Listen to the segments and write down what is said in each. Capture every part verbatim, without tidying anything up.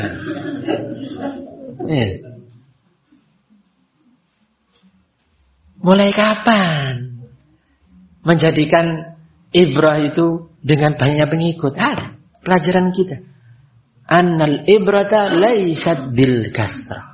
Eh. Mulai kapan menjadikan ibrah itu dengan banyak pengikut? Ada pelajaran kita. Annal ibrata laisat bil kasrah.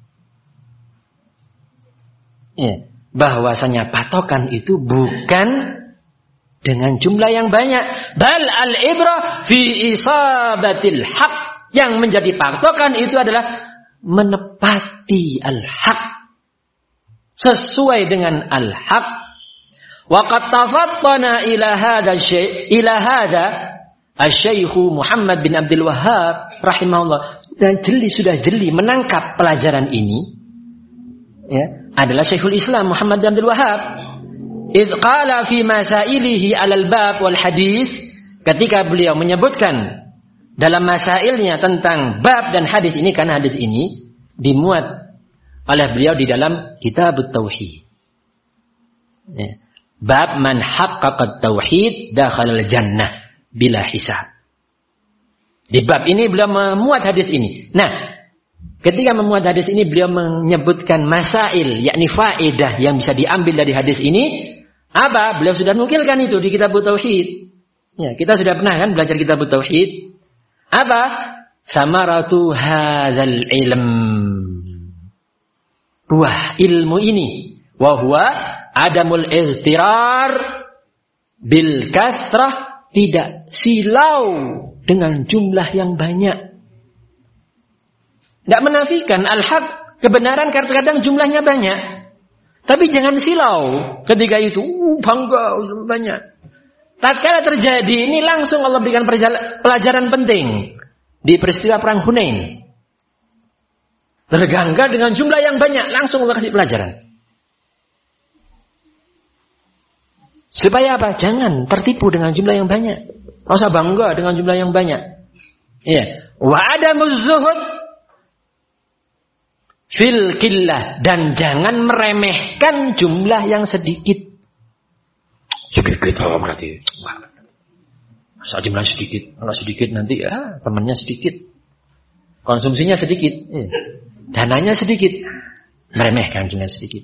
Ya, bahwasanya patokan itu bukan dengan jumlah yang banyak. Bal al ibrah fi isabatil haq. Yang menjadi patokan itu adalah menepati al haq. Sesuai dengan al-haq. Wa qad tafattana ila hadha syai' ila hadha asy-syaikh Muhammad bin Abdul Wahhab rahimahullah, dan jeli sudah jeli menangkap pelajaran ini ya, adalah Syekhul Islam Muhammad bin Abdul Wahhab. Idz qala fi masailihi 'alal bab wal hadis, ketika beliau menyebutkan dalam masailnya tentang bab dan hadis ini, karena hadis ini dimuat oleh beliau di dalam Kitab Tauhid. Ya. Bab man haqqaqa tauhid dakhala al-jannah bila hisab. Di bab ini beliau memuat hadis ini. Nah, ketika memuat hadis ini beliau menyebutkan masail, yakni faedah yang bisa diambil dari hadis ini. Apa? Beliau sudah nukilkan itu di Kitab Tauhid. Ya, kita sudah pernah kan belajar Kitab Tauhid. Apa? Samaratu hadzal ilm. Buah ilmu ini, wahwa adamul iztirar bil kasrah, tidak silau dengan jumlah yang banyak. Tidak menafikan al-haq, kebenaran kadang-kadang jumlahnya banyak, tapi jangan silau ketika itu uh, bangga banyak. Tatkala terjadi ini langsung Allah berikan pelajaran penting di peristiwa perang Hunain. Bergangga dengan jumlah yang banyak, langsung Allah kasih pelajaran. Supaya apa? Jangan tertipu dengan jumlah yang banyak. Tidak usah bangga dengan jumlah yang banyak. Iya. Wa adamuz zuhud fil qillah, dan jangan meremehkan jumlah yang sedikit. Sedikit apa berarti? Masa jumlah sedikit, kalau sedikit nanti ya temannya sedikit, konsumsinya sedikit. Iya. Dananya sedikit, meremehkan jumlah sedikit.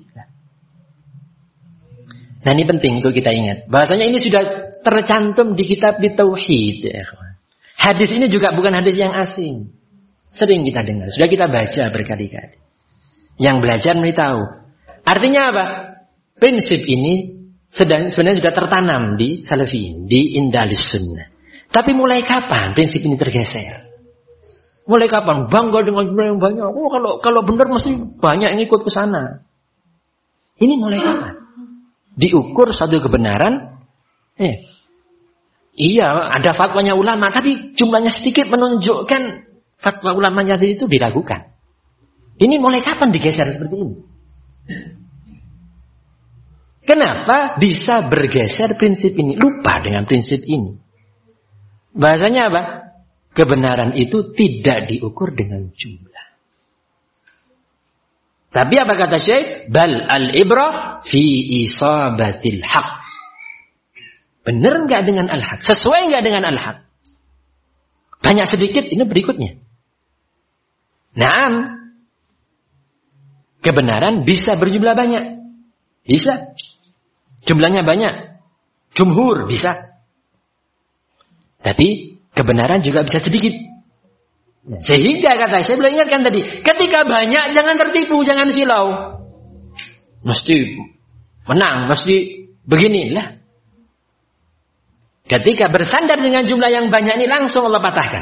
Nah, ini penting untuk kita ingat. Bahasanya ini sudah tercantum di kitab di Tauhid. Hadis ini juga bukan hadis yang asing. Sering kita dengar, sudah kita baca berkali-kali. Yang belajar mesti tahu. Artinya apa? Prinsip ini sedang sebenarnya sudah tertanam di Salafiyin, di Indalis Sunnah. Tapi mulai kapan prinsip ini tergeser? Mulai kapan? Bangga dengan jumlah yang banyak. Oh, kalau kalau benar mesti banyak yang ikut ke sana. Ini mulai kapan? Diukur satu kebenaran. Eh, iya, ada fatwanya ulama, tapi jumlahnya sedikit menunjukkan fatwa ulamanya itu diragukan. Ini mulai kapan digeser seperti ini? Kenapa bisa bergeser prinsip ini? Lupa dengan prinsip ini. Bahasanya apa? Kebenaran itu tidak diukur dengan jumlah. Tapi apa kata Syekh? Bal al-ibrah fi isabatil haq. Benar enggak dengan al-haq? Sesuai enggak dengan al-haq? Banyak sedikit, ini berikutnya. Naam. Kebenaran bisa berjumlah banyak. Bisa. Jumlahnya banyak. Jumhur bisa. Tapi kebenaran juga bisa sedikit. Sehingga kata saya belum ingatkan tadi, ketika banyak jangan tertipu, jangan silau. Mesti menang, mesti beginilah. Ketika bersandar dengan jumlah yang banyak ini langsung Allah patahkan.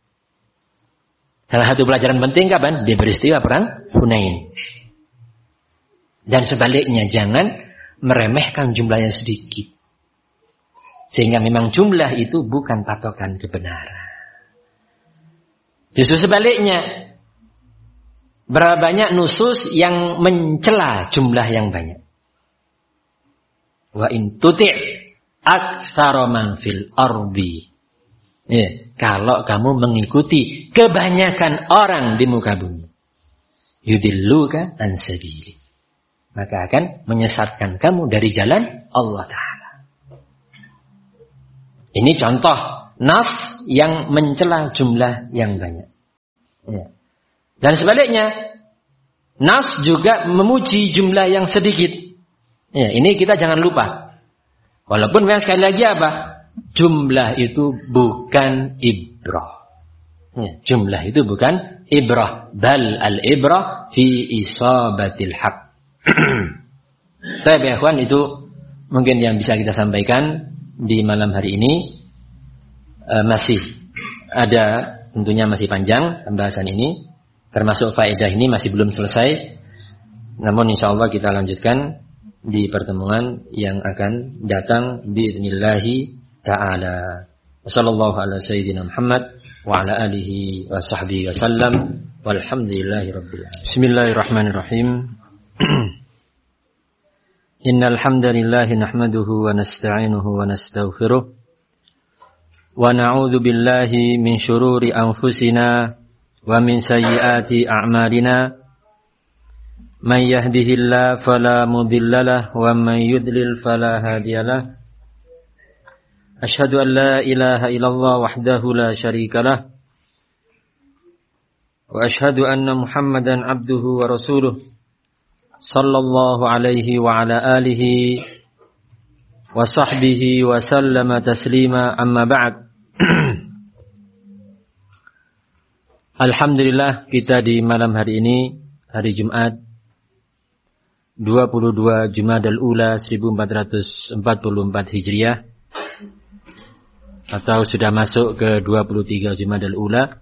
Salah satu pelajaran penting kapan? Di peristiwa perang Hunain. Dan sebaliknya jangan meremehkan jumlah yang sedikit. Sehingga memang jumlah itu bukan patokan kebenaran. Justru sebaliknya, berapa banyak nusus yang mencela jumlah yang banyak. Wa in tuti' aktsara man fil ardi. Ya, kalau kamu mengikuti kebanyakan orang di muka bumi, yudilluka an sabili, maka akan menyesatkan kamu dari jalan Allah Ta'ala. Ini contoh nas yang mencela jumlah yang banyak. Ya. Dan sebaliknya, nas juga memuji jumlah yang sedikit. Ya, ini kita jangan lupa. Walaupun memang sekali lagi apa? Jumlah itu bukan ibrah. Ya, jumlah itu bukan ibrah. Bal al-ibrah fi isabatil haq. Baik ya ikhwan, itu mungkin yang bisa kita sampaikan di malam hari ini. E, masih ada, tentunya masih panjang pembahasan ini. Termasuk faedah ini masih belum selesai. Namun insyaallah kita lanjutkan di pertemuan yang akan datang biidznillah ta'ala. Wassallallahu ala sayyidina Muhammad wa ala alihi wa sahbihi wasallam walhamdulillahi rabbil alamin. Bismillahirrahmanirrahim. Innal hamdalillah nahmaduhu wa nasta'inuhu wa nastaghfiruh wa na'udzu billahi min shururi anfusina wa min sayyiati a'malina. Man yahdihillahu fala mudhillalah wa man yudlil fala hadiyalah. Asyhadu an la ilaha illallah wahdahu la syarikalah wa asyhadu anna Muhammadan abduhu wa rasuluh sallallahu alaihi wa ala alihi wa sahbihi wa sallama taslima, amma ba'd. Alhamdulillah, kita di malam hari ini, hari Jumat dua puluh dua Jumadal Ula seribu empat ratus empat puluh empat Hijriah, atau sudah masuk ke dua puluh tiga Jumadal Ula.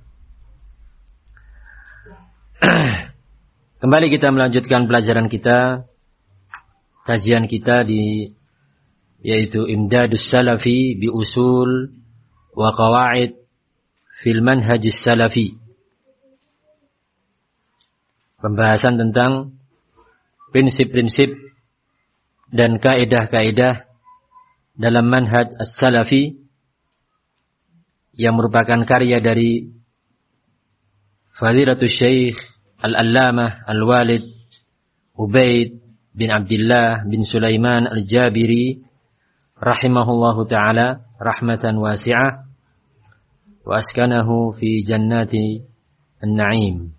Kembali kita melanjutkan pelajaran kita, kajian kita di yaitu Imdadus Salafi bi Usul wa Qawaid fil Manhajis Salafi. Pembahasan tentang prinsip-prinsip dan kaidah-kaidah dalam manhaj as-salafi yang merupakan karya dari Fadilatul Syekh Al-Allamah Al-Walid Ubaid bin Abdullah bin Sulaiman Al-Jabiri rahimahullahu ta'ala rahmatan wasi'ah wa askanahu fi jannati an-na'im.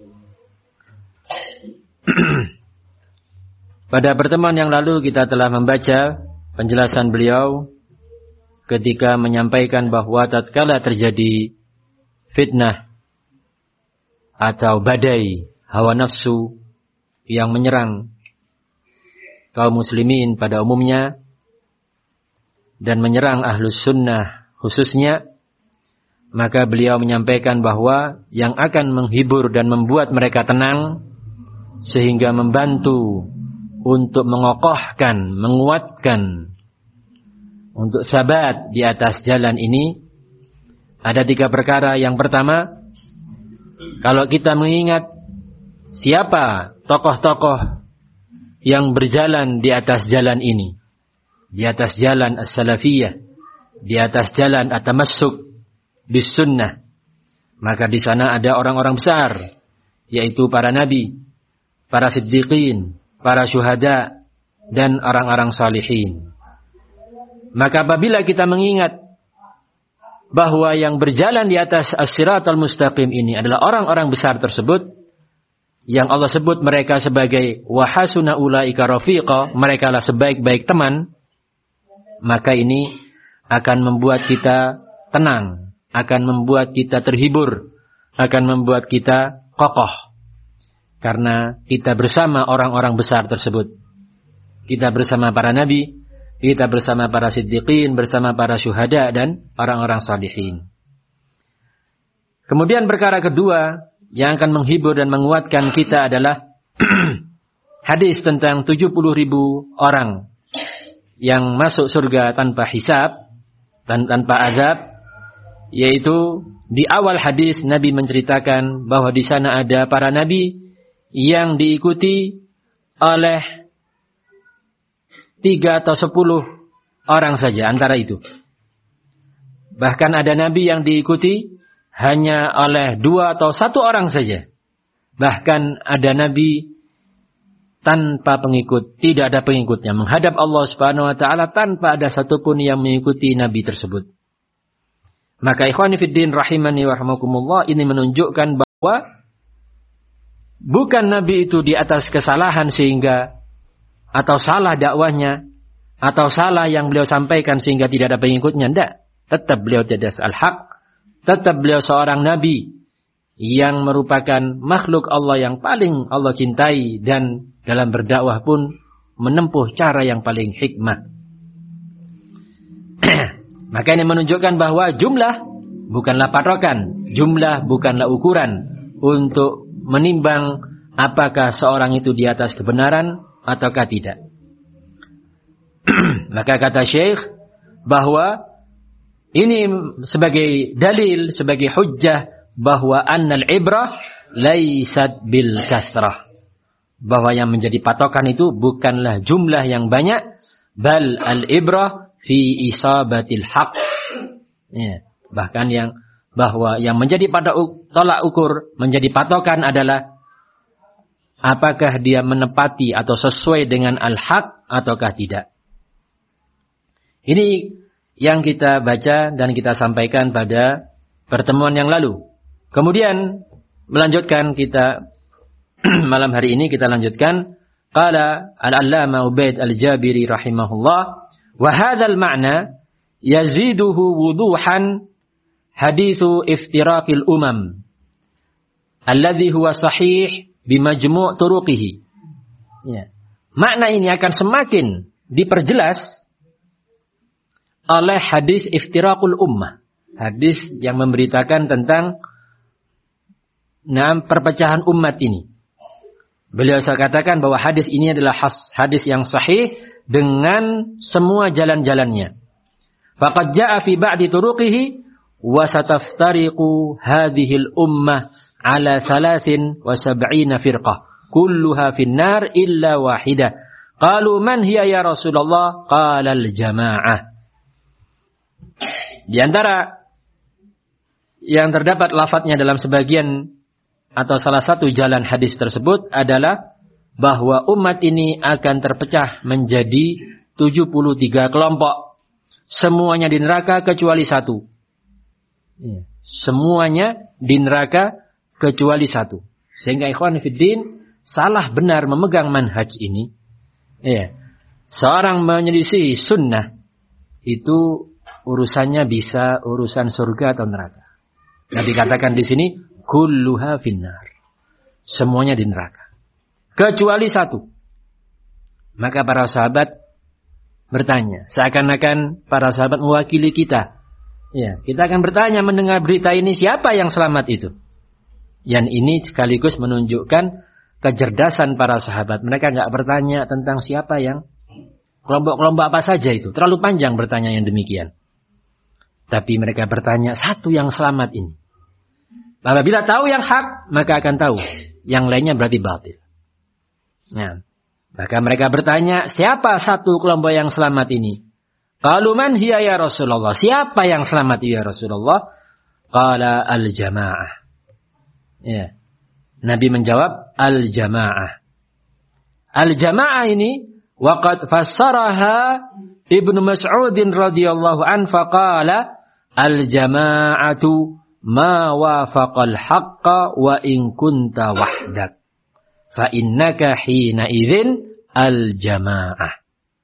Pada pertemuan yang lalu kita telah membaca penjelasan beliau ketika menyampaikan bahwa tatkala terjadi fitnah atau badai hawa nafsu yang menyerang kaum muslimin pada umumnya dan menyerang ahlus sunnah khususnya, maka beliau menyampaikan bahwa yang akan menghibur dan membuat mereka tenang sehingga membantu untuk mengokohkan, menguatkan, untuk sabat di atas jalan ini, ada tiga perkara. Yang pertama, kalau kita mengingat siapa tokoh-tokoh yang berjalan di atas jalan ini, di atas jalan as-salafiyah, di atas jalan at-tamassuk bis sunnah, maka di sana ada orang-orang besar, yaitu para nabi, para siddiqin, para syuhada, dan orang-orang salihin. Maka apabila kita mengingat bahwa yang berjalan di atas as-siratal mustaqim ini adalah orang-orang besar tersebut, yang Allah sebut mereka sebagai wahasuna ulaika rafiqa, mereka lah sebaik-baik teman, maka ini akan membuat kita tenang, akan membuat kita terhibur, akan membuat kita kokoh. Karena kita bersama orang-orang besar tersebut. Kita bersama para nabi, kita bersama para siddiqin, bersama para syuhada dan orang-orang salihin. Kemudian perkara kedua yang akan menghibur dan menguatkan kita adalah hadis tentang tujuh puluh ribu orang yang masuk surga tanpa hisab dan tanpa azab, yaitu di awal hadis Nabi menceritakan bahwa di sana ada para nabi yang diikuti oleh tiga atau sepuluh orang saja antara itu. Bahkan ada nabi yang diikuti hanya oleh dua atau satu orang saja. Bahkan ada nabi tanpa pengikut, tidak ada pengikutnya, menghadap Allah Subhanahu wa taala tanpa ada satupun yang mengikuti nabi tersebut. Maka ikhwani fiddin rahimani wa rahimakumullah, ini menunjukkan bukan Nabi itu di atas kesalahan sehingga atau salah dakwahnya atau salah yang beliau sampaikan sehingga tidak ada pengikutnya. Tidak. Tetap beliau di atas al-haq. Tetap beliau seorang Nabi yang merupakan makhluk Allah yang paling Allah cintai dan dalam berdakwah pun menempuh cara yang paling hikmah. Maka ini menunjukkan bahwa jumlah bukanlah patokan, jumlah bukanlah ukuran untuk menimbang apakah seorang itu di atas kebenaran ataukah tidak. Maka kata Syekh bahwa ini sebagai dalil, sebagai hujjah bahwa annal ibrah laisat bil kasrah. Bahwa yang menjadi patokan itu bukanlah jumlah yang banyak, bal al ibrah fi isabatil haq. Ya, bahkan yang bahwa yang menjadi pada tolak ukur, menjadi patokan adalah apakah dia menepati atau sesuai dengan al-haq ataukah tidak. Ini yang kita baca dan kita sampaikan pada pertemuan yang lalu. Kemudian melanjutkan kita malam hari ini kita lanjutkan qala al-allama Ubaid al-Jabiri rahimahullah wa hadzal ma'na yaziduhu wuduhan haditsu iftiraqil umam alladhi huwa sahih bimajmu' turuqihi. Ya. Makna ini akan semakin diperjelas oleh hadis iftiraqul ummah. Hadis yang memberitakan tentang nah, perpecahan umat ini. Beliau katakan bahwa hadis ini adalah hadis yang sahih dengan semua jalan-jalannya. Faqad jaa'a fi ba'di turuqihi wa sataftariqu hadhil ummah ala thalathin wa sab'ina firqah kulluha fin nar illa wahidah. Qalu man hiya ya Rasulullah? Qala al-jamaah. Di antara yang terdapat lafadznya dalam sebagian atau salah satu jalan hadis tersebut adalah bahwa umat ini akan terpecah menjadi tujuh puluh tiga kelompok. Semuanya di neraka kecuali satu. Ya. Semuanya di neraka kecuali satu. Sehingga ikhwan fiddin salah benar memegang manhaj ini. Ya. Seorang menyelisih sunnah itu urusannya bisa urusan surga atau neraka. Nah dikatakan di sini kulluha finnar. Semuanya di neraka. Kecuali satu. Maka para sahabat bertanya. Seakan-akan para sahabat mewakili kita. Ya, kita akan bertanya mendengar berita ini siapa yang selamat itu. Yang ini sekaligus menunjukkan kecerdasan para sahabat. Mereka enggak bertanya tentang siapa yang kelompok-kelompok apa saja itu. Terlalu panjang bertanya yang demikian. Tapi mereka bertanya satu yang selamat ini. Apabila tahu yang hak, maka akan tahu. Yang lainnya berarti batil. Nah, maka mereka bertanya, siapa satu kelompok yang selamat ini? Qalu man hiya ya Rasulullah? Siapa yang selamat ya Rasulullah? Qala al-jamaah. Ya. Nabi menjawab, al-jamaah. Al-jamaah ini, waqad fassaraha Ibnu Mas'udin radhiyallahu an faqala al-jama'atu ma wafaqal haqqa wa in kunta wahdak fa innaka hina idzin al jamaah.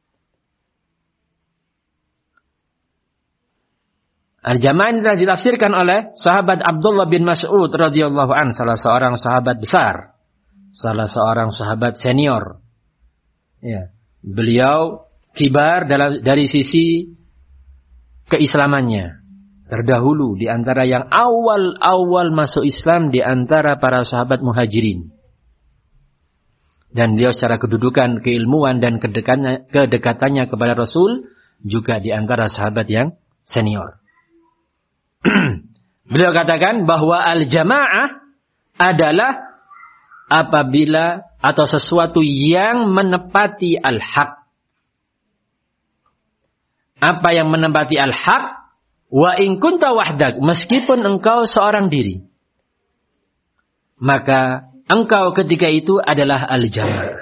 Al jamaah ini telah ditafsirkan oleh sahabat Abdullah bin Mas'ud radhiyallahu an, salah seorang sahabat besar, salah seorang sahabat senior. Ya, beliau kibar dalam dari sisi keislamannya. Terdahulu di antara yang awal-awal masuk Islam di antara para sahabat muhajirin. Dan beliau secara kedudukan, keilmuan dan kedekatannya, kedekatannya kepada Rasul juga di antara sahabat yang senior. Beliau katakan bahwa al-jamaah adalah apabila atau sesuatu yang menepati al-haq. Apa yang menepati al-haq? Wa in kunta wahdak, meskipun engkau seorang diri, maka engkau ketika itu adalah al-jamaah.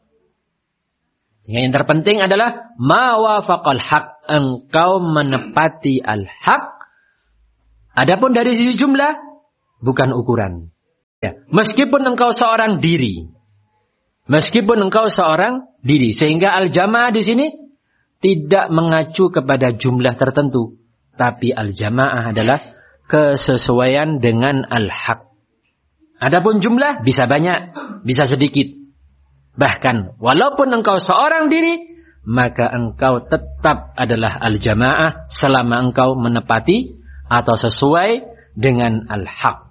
Yang terpenting adalah ma wafaqal haq, engkau menepati al-haq. Adapun dari sisi jumlah bukan ukuran. Ya, meskipun engkau seorang diri. Meskipun engkau seorang diri. Sehingga al-jamaah di sini tidak mengacu kepada jumlah tertentu. Tapi al-jamaah adalah kesesuaian dengan al-haq. Adapun jumlah bisa banyak, bisa sedikit. Bahkan walaupun engkau seorang diri, maka engkau tetap adalah al-jamaah selama engkau menepati atau sesuai dengan al-haq.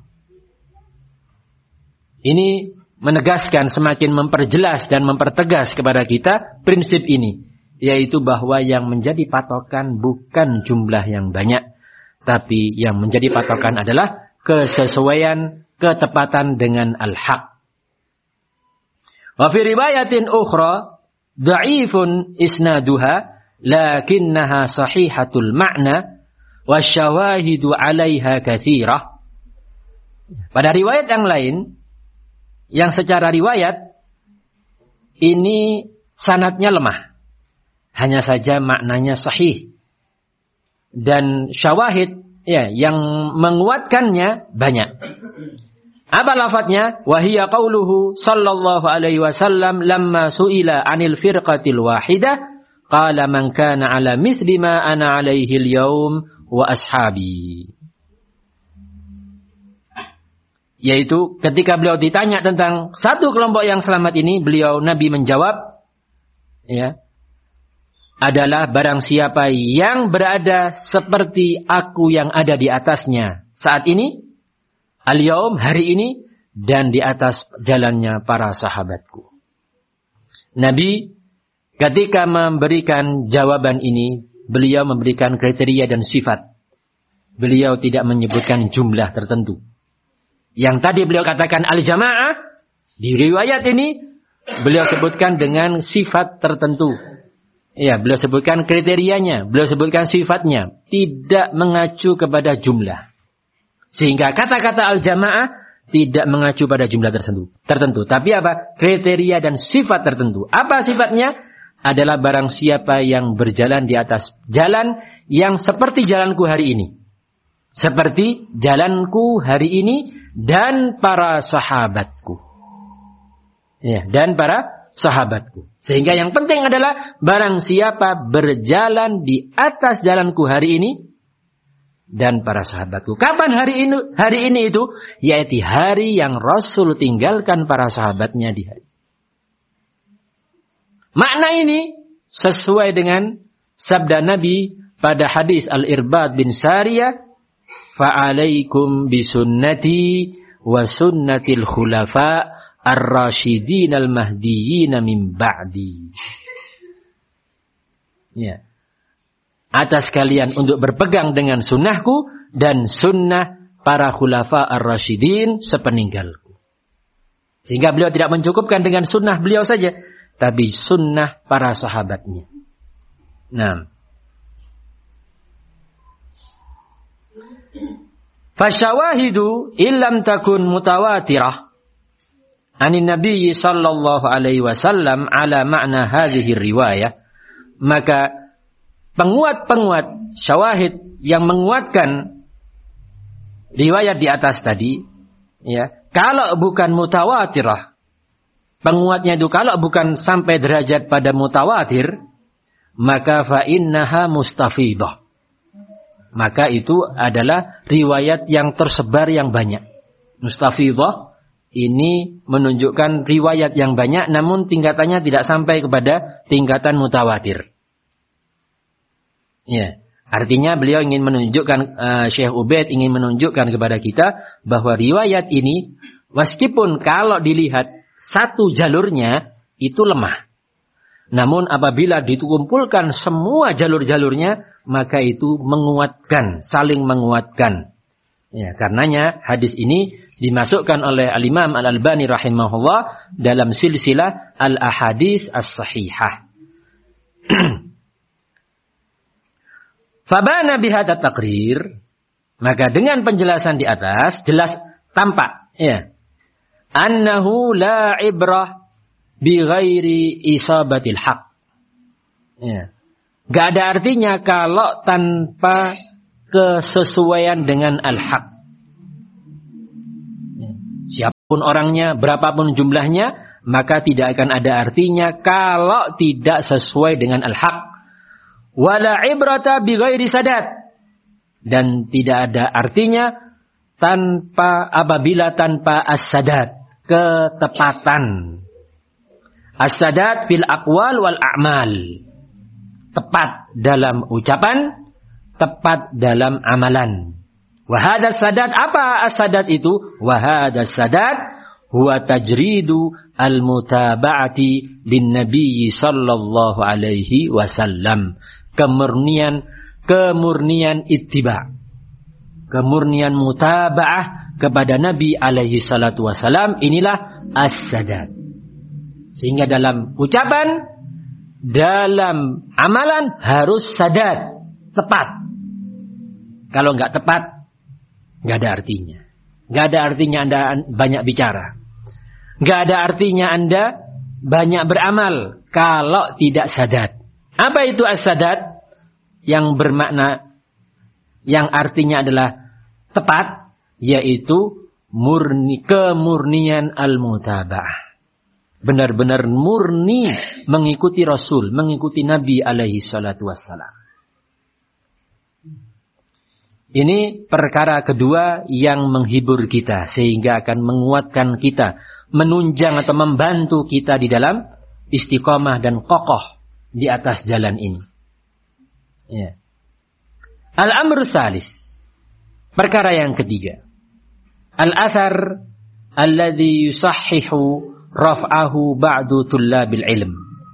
Ini menegaskan, semakin memperjelas dan mempertegas kepada kita prinsip ini. Yaitu bahwa yang menjadi patokan bukan jumlah yang banyak. Tapi yang menjadi patokan adalah kesesuaian, ketepatan dengan al-haq. Wa fi riwayatin ukhra dha'ifun isnaduha lakinnaha sahihatul ma'na wasyawahidu 'alaiha katsirah. Pada riwayat yang lain yang secara riwayat ini sanadnya lemah. Hanya saja maknanya sahih. Dan syawahid ya yang menguatkannya banyak. Apa lafadznya? Wahiyya qauluhu sallallahu alaihi wasallam lamma su'ila 'anil firqatil wahidah qala man kana 'ala mithli ma ana 'alaihi al-yaum wa ashabi. Yaitu ketika beliau ditanya tentang satu kelompok yang selamat ini, beliau Nabi menjawab ya adalah barang siapa yang berada seperti aku yang ada di atasnya saat ini, al-yaum, hari ini, dan di atas jalannya para sahabatku. Nabi ketika memberikan jawaban ini, beliau memberikan kriteria dan sifat. Beliau tidak menyebutkan jumlah tertentu. Yang tadi beliau katakan al-jamaah, di riwayat ini beliau sebutkan dengan sifat tertentu. Ya, beliau sebutkan kriterianya, beliau sebutkan sifatnya, tidak mengacu kepada jumlah. Sehingga kata-kata al-jamaah tidak mengacu pada jumlah tertentu. Tertentu, tapi apa? Kriteria dan sifat tertentu. Apa sifatnya? Adalah barang siapa yang berjalan di atas jalan yang seperti jalanku hari ini. Seperti jalanku hari ini dan para sahabatku. Ya, dan para sahabatku. Sehingga yang penting adalah barang siapa berjalan di atas jalanku hari ini dan para sahabatku. Kapan hari ini? Hari ini itu yaitu hari yang Rasul tinggalkan para sahabatnya di hari. Makna ini sesuai dengan sabda Nabi pada hadis Al-Irbad bin Sariyah, "Fa'alaikum bisunnati wa sunnatil khulafa ar-rasyidin al-mahdiyyin min ba'di." Ya. Atas kalian untuk berpegang dengan sunnahku dan sunnah para khulafa ar-rasyidin sepeninggalku. Sehingga beliau tidak mencukupkan dengan sunnah beliau saja, tapi sunnah para sahabatnya. Nah. Fasyawahidu illam takun mutawatirah anin Nabi sallallahu alaihi wasallam ala makna hadhihi riwayah, maka penguat-penguat syawahid yang menguatkan riwayat di atas tadi, ya, kalau bukan mutawatirah, penguatnya itu kalau bukan sampai derajat pada mutawatir, maka fa innaha mustafidah, maka itu adalah riwayat yang tersebar yang banyak. Mustafidah ini menunjukkan riwayat yang banyak, namun tingkatannya tidak sampai kepada tingkatan mutawatir. Ya, artinya beliau ingin menunjukkan, uh, Syekh Ubaid ingin menunjukkan kepada kita bahwa riwayat ini, meskipun kalau dilihat satu jalurnya itu lemah, namun apabila dikumpulkan semua jalur-jalurnya, maka itu menguatkan, saling menguatkan. Ya, karenanya hadis ini dimasukkan oleh Al-Imam Al-Albani rahimahullah dalam silsilah Al-Ahadits As-Sahihah. Fabana bihadza taqrir, maka dengan penjelasan di atas jelas tampak ya annahu la ibrah bi ghairi isabatil haq. Ya. Enggak ada artinya kalau tanpa kesesuaian dengan al-haq. pun orangnya, berapapun jumlahnya, maka tidak akan ada artinya kalau tidak sesuai dengan al-haq. Wala ibrata bighairi sadad. Dan tidak ada artinya tanpa apabila tanpa as-sadad, ketepatan. As-sadad fil aqwal wal a'mal. Tepat dalam ucapan, tepat dalam amalan. Wa hadha sadad, apa as-sadad itu? Wa hadha sadad huwa tajridu al-mutaba'ati lin-nabi sallallahu alaihi wasallam. Kemurnian kemurnian ittiba. Kemurnian mutaba'ah kepada Nabi alaihi salatu wasallam, inilah as-sadad. Sehingga dalam ucapan, dalam amalan harus sadad, tepat. Kalau enggak tepat, enggak ada artinya. Enggak ada artinya Anda banyak bicara. Enggak ada artinya Anda banyak beramal kalau tidak sadad. Apa itu as-sadad? Yang bermakna, yang artinya adalah tepat, yaitu murni, kemurnian al-mutaba'ah. Benar-benar murni mengikuti Rasul, mengikuti Nabi alaihi salatu wassalam. Ini perkara kedua yang menghibur kita, sehingga akan menguatkan kita, menunjang atau membantu kita di dalam istiqomah dan kokoh di atas jalan ini. Ya. Al-amru salis. Perkara yang ketiga. Al-athar alladhi yusahhihu raf'ahu ba'du tullabil ilm.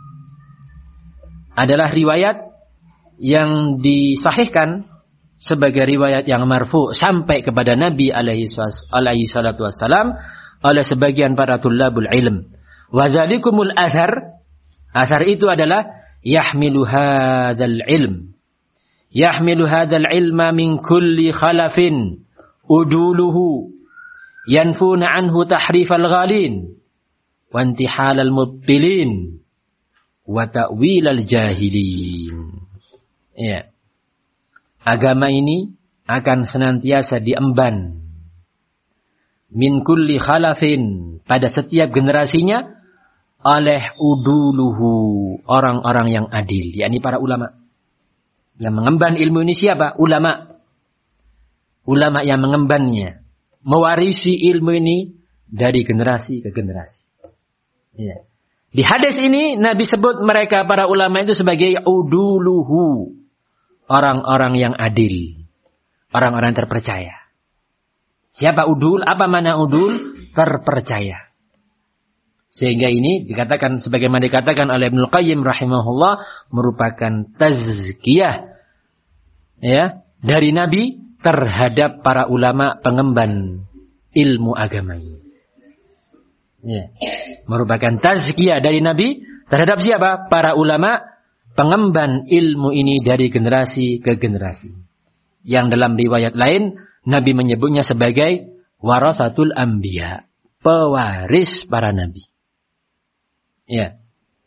Adalah riwayat yang disahihkan sebagai riwayat yang marfu' sampai kepada Nabi alaihi salatu wassalam oleh sebagian para tullabul ilm. Wa dzalikumul athar. Athar itu adalah yahmilu hadzal ilm. Yahmilu hadzal ilma min kulli khalafin uduluhu yanfuna anhu tahrifal ghalin wa intihalal mubtilin wa ta'wilal jahilin. Ya. Agama ini akan senantiasa diemban min kulli khalafin, pada setiap generasinya, oleh uduluhu, orang-orang yang adil, yakni para ulama. Yang mengemban ilmu ini siapa? Ulama. Ulama yang mengembannya, mewarisi ilmu ini dari generasi ke generasi. Ya. Di hadis ini Nabi sebut mereka para ulama itu sebagai uduluhu, orang-orang yang adil, orang-orang terpercaya. Siapa udul? Apa mana udul? Terpercaya. Sehingga ini dikatakan, sebagaimana dikatakan oleh Ibnu Qayyim rahimahullah, merupakan tazkiyah, ya, dari Nabi terhadap para ulama pengemban ilmu agama ini. Ya. Merupakan tazkiyah dari Nabi terhadap siapa? Para ulama pengemban ilmu ini dari generasi ke generasi. Yang dalam riwayat lain Nabi menyebutnya sebagai warasatul anbiya, pewaris para nabi. Ya.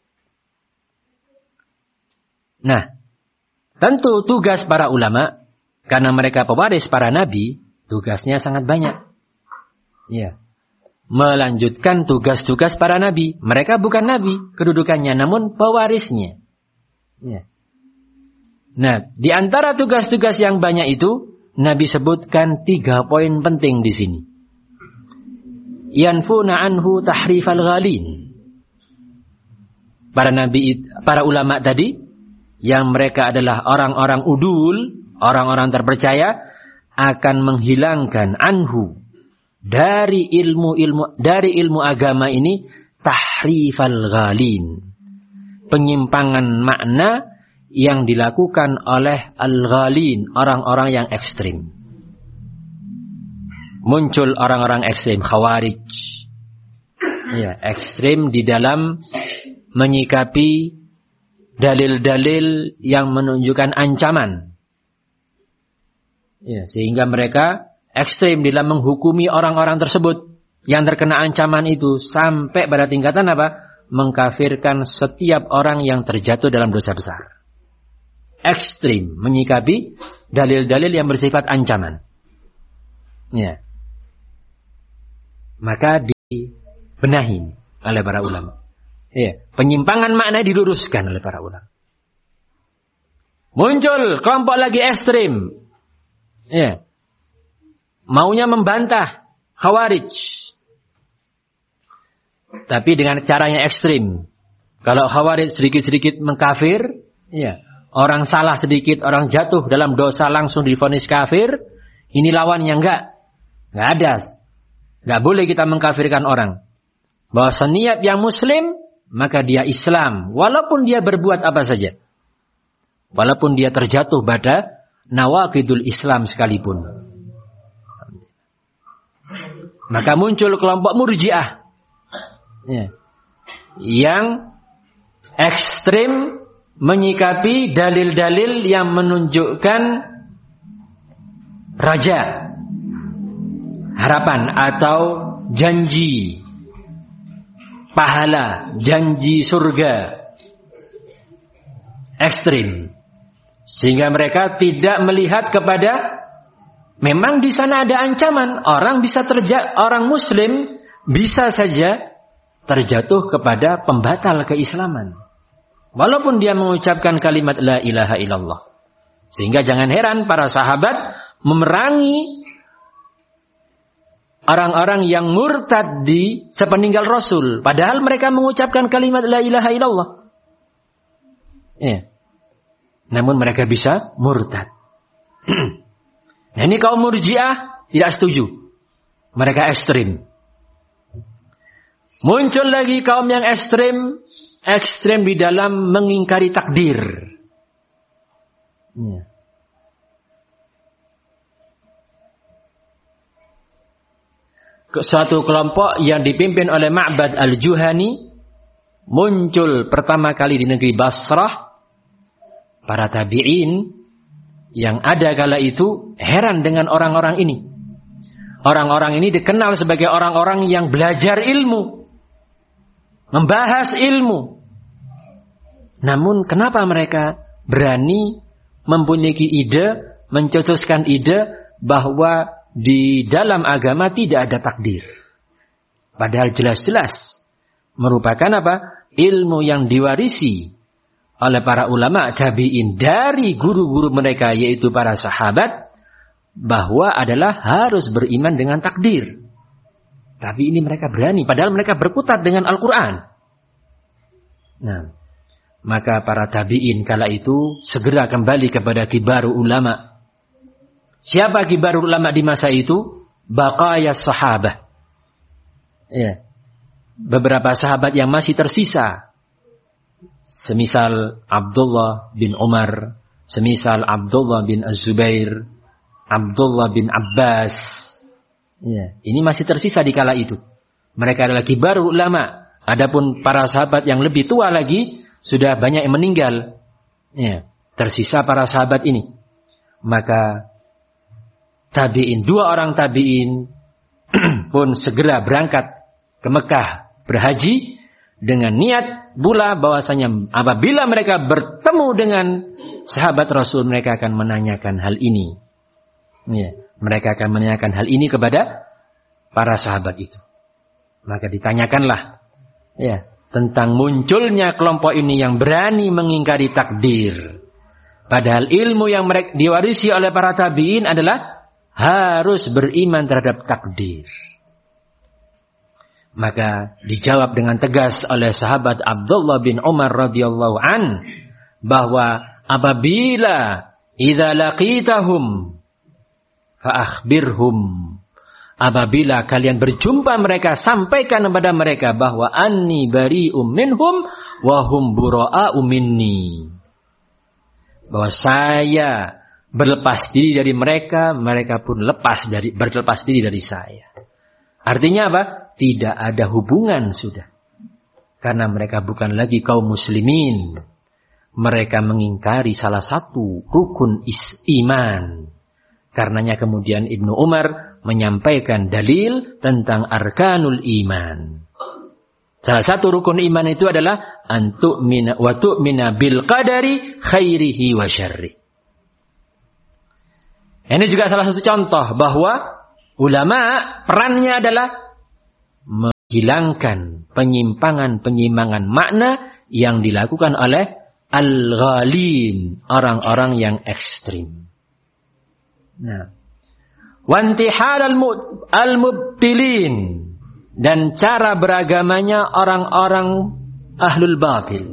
Nah, tentu tugas para ulama, karena mereka pewaris para nabi, tugasnya sangat banyak. Ya. Melanjutkan tugas-tugas para nabi. Mereka bukan nabi kedudukannya, namun pewarisnya. Ya. Nah, di antara tugas-tugas yang banyak itu, Nabi sebutkan tiga poin penting di sini. Yanfuna anhu tahrifal ghalin. Para nabi, para ulama tadi, yang mereka adalah orang-orang udul, orang-orang terpercaya, akan menghilangkan anhu, dari ilmu-ilmu, dari ilmu agama ini, tahrifal ghalin, penyimpangan makna yang dilakukan oleh al-ghalin, orang-orang yang ekstrim. Muncul orang-orang ekstrim, khawarij, ya, ekstrim di dalam menyikapi dalil-dalil yang menunjukkan ancaman. Ya, sehingga mereka ekstrim dalam menghukumi orang-orang tersebut yang terkena ancaman itu sampai pada tingkatan apa? Mengkafirkan setiap orang yang terjatuh dalam dosa besar. Ekstrim menyikapi dalil-dalil yang bersifat ancaman. Ya. Maka benahi oleh para ulama. Ya, penyimpangan makna diluruskan oleh para ulama. Muncul kelompok lagi ekstrim. Ya. Maunya membantah Khawarij. Tapi dengan caranya ekstrim. Kalau Khawarij sedikit-sedikit mengkafir, ya, orang salah sedikit, orang jatuh dalam dosa langsung divonis kafir, ini lawannya enggak. Enggak ada. Enggak boleh kita mengkafirkan orang. Bahwa seniat yang muslim, maka dia Islam. Walaupun dia berbuat apa saja. Walaupun dia terjatuh pada nawaqidul Islam sekalipun. Maka muncul kelompok Murji'ah. Ya. Yang ekstrim menyikapi dalil-dalil yang menunjukkan raja, harapan atau janji, pahala, janji surga. Ekstrim. Sehingga mereka tidak melihat kepada, memang di sana ada ancaman, orang bisa terja, orang muslim bisa saja terjatuh kepada pembatal keislaman. Walaupun dia mengucapkan kalimat la ilaha illallah. Sehingga jangan heran para sahabat memerangi orang-orang yang murtad di sepeninggal Rasul. Padahal mereka mengucapkan kalimat la ilaha illallah. Ya. Namun mereka bisa murtad. Nah, ini kaum Murji'ah tidak setuju. Mereka ekstrim. Muncul lagi kaum yang ekstrim. Ekstrem di dalam mengingkari takdir. Ya. Suatu kelompok yang dipimpin oleh Ma'bad al-Juhani muncul pertama kali di negeri Basrah. Para tabi'in yang ada kala itu heran dengan orang-orang ini. Orang-orang ini dikenal sebagai orang-orang yang belajar ilmu. Membahas ilmu. Namun kenapa mereka berani mempunyai ide, mencetuskan ide bahwa di dalam agama tidak ada takdir. Padahal jelas-jelas merupakan apa? Ilmu yang diwarisi oleh para ulama tabi'in dari guru-guru mereka, yaitu para sahabat, bahwa adalah harus beriman dengan takdir. Tapi ini mereka berani, padahal mereka berkutat dengan Al-Quran. Nah, maka para tabi'in kala itu segera kembali kepada kibarul ulama. Siapa kibarul ulama di masa itu? Baqaya sahabah. Ya. Beberapa sahabat yang masih tersisa. Semisal Abdullah bin Umar, semisal Abdullah bin Az-Zubair, Abdullah bin Abbas. Ya, ini masih tersisa di kala itu. Mereka adalah kibarul ulama. Adapun para sahabat yang lebih tua lagi sudah banyak yang meninggal. Ya, tersisa para sahabat ini. Maka tabi'in, dua orang tabi'in pun segera berangkat ke Mekah berhaji dengan niat pula bahwasanya apabila mereka bertemu dengan sahabat Rasul, mereka akan menanyakan hal ini. Ya, mereka akan menanyakan hal ini kepada para sahabat itu. Maka ditanyakanlah ya tentang munculnya kelompok ini yang berani mengingkari takdir. Padahal ilmu yang mereka diwarisi oleh para tabi'in adalah harus beriman terhadap takdir. Maka dijawab dengan tegas oleh sahabat Abdullah bin Umar radhiyallahu an bahwa apabila idza laqitahum fa akhbirhum, apabila kalian berjumpa mereka, sampaikan kepada mereka bahwa anni bari'um minhum wa hum bura'u minni, bahwa saya berlepas diri dari mereka, mereka pun lepas dari berlepas diri dari saya. Artinya apa? Tidak ada hubungan sudah. Karena mereka bukan lagi kaum muslimin. Mereka mengingkari salah satu rukun is- iman. Karenanya kemudian Ibnu Umar menyampaikan dalil tentang arkanul iman. Salah satu rukun iman itu adalah antu'mina wa tu'mina bil qadari khairihi wa syarri. Ini juga salah satu contoh bahwa ulama perannya adalah hilangkan penyimpangan-penyimpangan makna yang dilakukan oleh al-ghalin, orang-orang yang ekstrim. Nah, wantihal al-mubtilin, dan cara beragamanya orang-orang ahlul batil.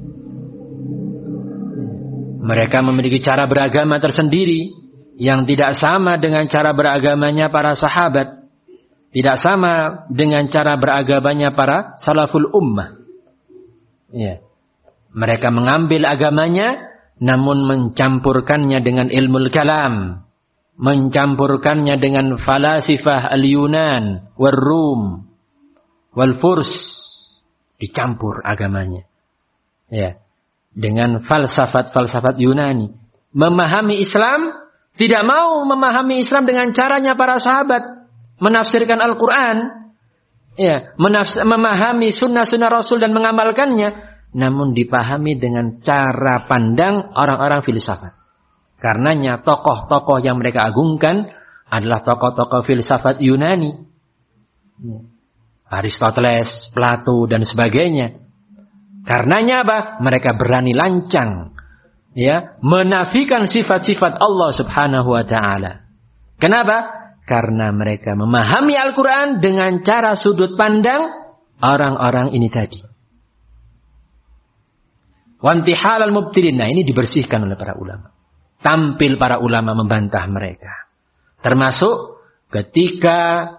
Mereka memiliki cara beragama tersendiri yang tidak sama dengan cara beragamanya para sahabat. Tidak sama dengan cara beragamanya para salaful ummah. Ya. Mereka mengambil agamanya, namun mencampurkannya dengan ilmu kalam. Mencampurkannya dengan falasifah al-Yunan, wal-Rum, wal-Furs. Dicampur agamanya. Ya. Dengan falsafat-falsafat Yunani. Memahami Islam, tidak mau memahami Islam dengan caranya para sahabat. Menafsirkan Al-Quran, ya, menafs- memahami sunnah-sunnah Rasul dan mengamalkannya, namun dipahami dengan cara pandang orang-orang filsafat. Karenanya tokoh-tokoh yang mereka agungkan adalah tokoh-tokoh filsafat Yunani, Aristoteles, Plato dan sebagainya. Karenanya apa? Mereka berani lancang, ya, menafikan sifat-sifat Allah Subhanahu wa taala. Kenapa? Karena mereka memahami Al-Quran dengan cara sudut pandang orang-orang ini tadi. Wantihal al-mubtilin. Nah, ini dibersihkan oleh para ulama. Tampil para ulama membantah mereka. Termasuk ketika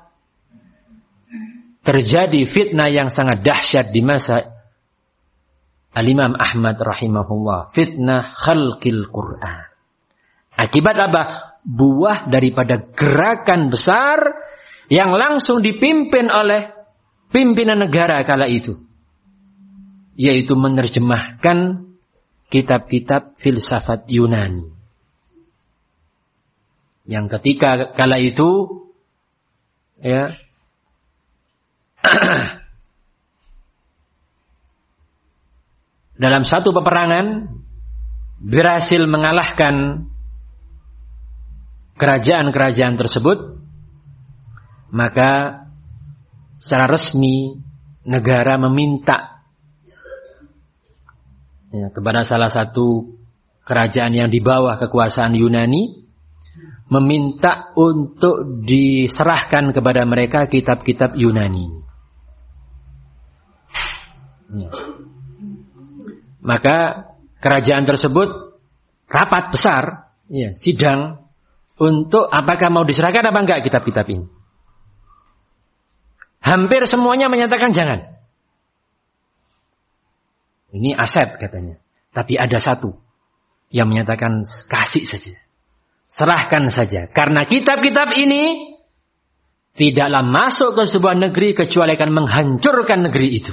terjadi fitnah yang sangat dahsyat di masa Al-Imam Ahmad rahimahullah. Fitnah khalqil Quran. Akibat apa? Buah daripada gerakan besar yang langsung dipimpin oleh pimpinan negara kala itu. Yaitu menerjemahkan kitab-kitab filsafat Yunani. Yang ketika kala itu, ya, dalam satu peperangan berhasil mengalahkan kerajaan-kerajaan tersebut, maka secara resmi negara meminta, ya, kepada salah satu kerajaan yang di bawah kekuasaan Yunani, meminta untuk diserahkan kepada mereka kitab-kitab Yunani. Ya. Maka kerajaan tersebut rapat besar, ya, sidang untuk apakah mau diserahkan apa enggak kitab-kitab ini. Hampir semuanya menyatakan jangan. Ini aset katanya. Tapi ada satu yang menyatakan kasih saja. Serahkan saja. Karena kitab-kitab ini tidaklah masuk ke sebuah negeri kecuali akan menghancurkan negeri itu.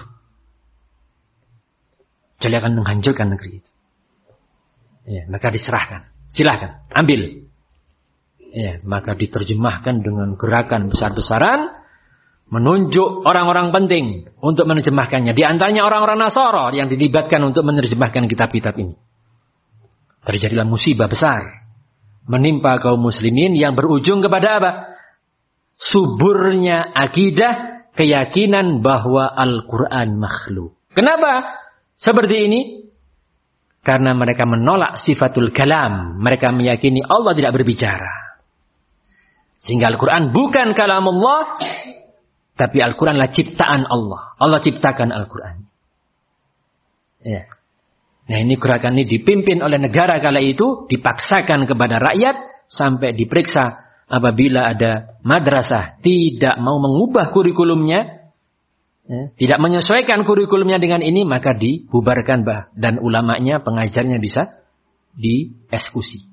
Kecuali akan menghancurkan negeri itu. Ya, maka diserahkan. Silahkan, ambil. Ya, maka diterjemahkan dengan gerakan besar-besaran, menunjuk orang-orang penting untuk menerjemahkannya. Di antaranya orang-orang Nasara yang dilibatkan untuk menerjemahkan kitab-kitab ini. Terjadilah musibah besar menimpa kaum muslimin yang berujung kepada apa? Suburnya akidah, keyakinan bahwa Al-Quran makhluk. Kenapa seperti ini? Karena mereka menolak sifatul kalam. Mereka meyakini Allah tidak berbicara. Sehingga Al-Quran bukan kalam Allah, tapi Al-Quranlah ciptaan Allah. Allah ciptakan Al-Quran. Ya. Nah, ini gerakan ini dipimpin oleh negara kala itu, dipaksakan kepada rakyat sampai diperiksa. Apabila ada madrasah tidak mau mengubah kurikulumnya, ya, tidak menyesuaikan kurikulumnya dengan ini, maka dibubarkan bah, dan ulamanya, pengajarnya bisa dieksekusi.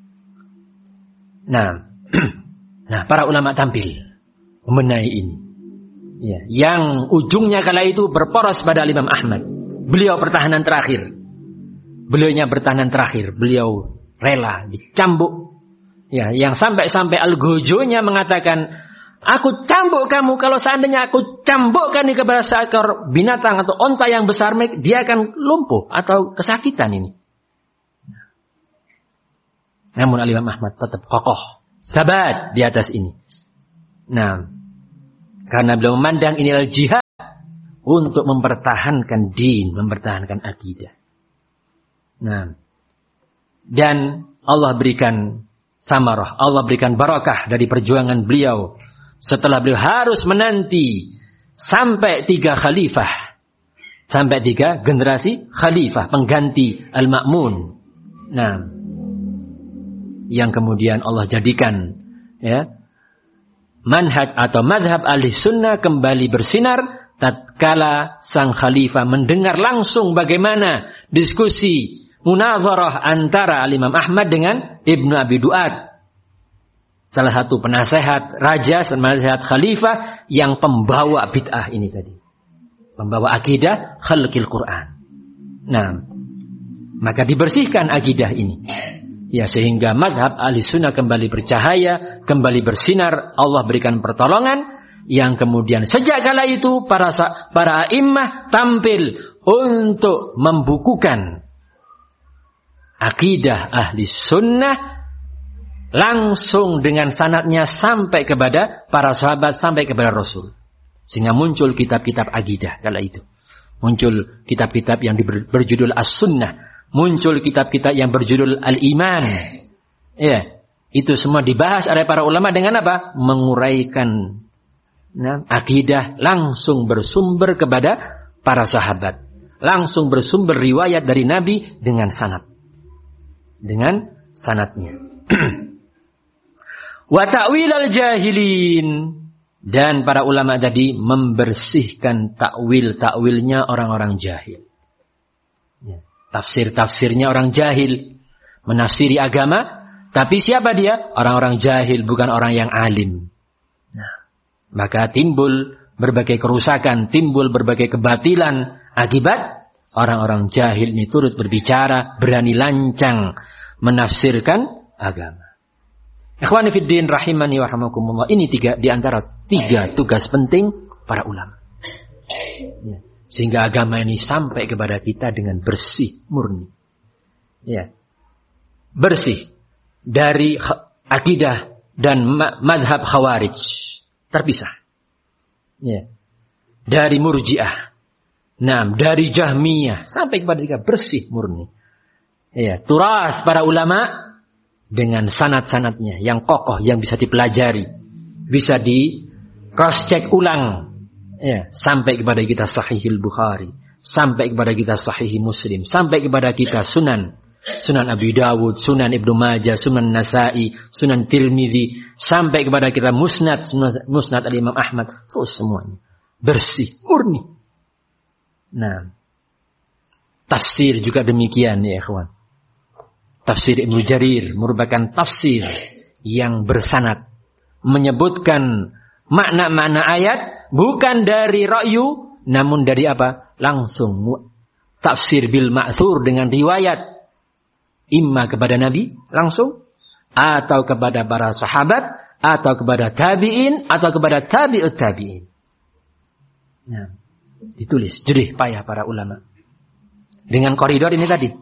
Nah, nah, para ulama tampil membenahi ini. Ya, yang ujungnya kala itu berporos pada Imam Ahmad. Beliau pertahanan terakhir. Beliaunya bertahanan terakhir. Beliau rela dicambuk. Ya, yang sampai-sampai Al-Gojonya mengatakan, aku cambuk kamu, kalau seandainya aku cambukkan ini kepada seekor binatang atau onta yang besar, dia akan lumpuh atau kesakitan ini. Namun Imam Ahmad tetap kokoh, sabat di atas ini. Nah, karena beliau memandang ini adalah jihad untuk mempertahankan din, mempertahankan akidah. Nah, dan Allah berikan samarah, Allah berikan barakah dari perjuangan beliau setelah beliau harus menanti sampai tiga khalifah, sampai tiga generasi khalifah pengganti Al-Ma'mun. Nah, yang kemudian Allah jadikan ya manhaj atau madhab ahli sunnah kembali bersinar tatkala sang khalifah mendengar langsung bagaimana diskusi munazarah antara Imam Ahmad dengan Ibnu Abi Du'ad, salah satu penasehat raja, penasehat khalifah yang pembawa bid'ah ini tadi, pembawa akidah khalqil Quran. Nah, maka dibersihkan akidah ini. Ya, sehingga mazhab ahli sunnah kembali bercahaya, kembali bersinar, Allah berikan pertolongan, yang kemudian sejak kala itu para para a'immah tampil untuk membukukan akidah ahli sunnah langsung dengan sanadnya sampai kepada para sahabat, sampai kepada Rasul. Sehingga muncul kitab-kitab akidah kala itu. Muncul kitab-kitab yang berjudul As-Sunnah. Muncul kitab-kitab yang berjudul Al-Iman. Ya, itu semua dibahas oleh para ulama dengan apa? Menguraikan nah, akidah langsung bersumber kepada para sahabat. Langsung bersumber riwayat dari Nabi dengan sanad. Dengan sanadnya. Wa ta'wil al-jahilin. Dan para ulama tadi membersihkan takwil-takwilnya orang-orang jahil. Ya. Tafsir-tafsirnya orang jahil. Menafsiri agama. Tapi siapa dia? Orang-orang jahil, bukan orang yang alim. Nah, maka timbul berbagai kerusakan, timbul berbagai kebatilan. Akibat orang-orang jahil ini turut berbicara, berani lancang menafsirkan agama. Ikhwani fiddin rahimani wa rahmakumullah. Ini tiga di antara tiga tugas penting para ulama. Ya. Sehingga agama ini sampai kepada kita dengan bersih, murni. Ya. Bersih dari akidah dan madhab khawarij. Terpisah. Ya. Dari murji'ah. Nah, dari jahmiyah. Sampai kepada kita bersih, murni. Ya. Turas para ulama dengan sanad-sanadnya yang kokoh, yang bisa dipelajari. Bisa di cross check ulang. Ya, sampai kepada kita Sahihul Bukhari, sampai kepada kita Sahih Muslim, sampai kepada kita Sunan, Sunan Abi Dawud, Sunan Ibnu Majah, Sunan Nasa'i, Sunan Tirmidzi, sampai kepada kita Musnad, Musnad Al-Imam Ahmad, terus semuanya bersih, murni. Nah, tafsir juga demikian ya ikhwan. Tafsir Ibnu Jarir merupakan tafsir yang bersanad, menyebutkan makna-makna ayat bukan dari ra'yu, namun dari apa? Langsung tafsir bil ma'thur dengan riwayat imma kepada Nabi langsung, atau kepada para sahabat, atau kepada tabi'in, atau kepada tabi'ut tabi'in. Nah, ditulis jerih payah para ulama dengan koridor ini tadi.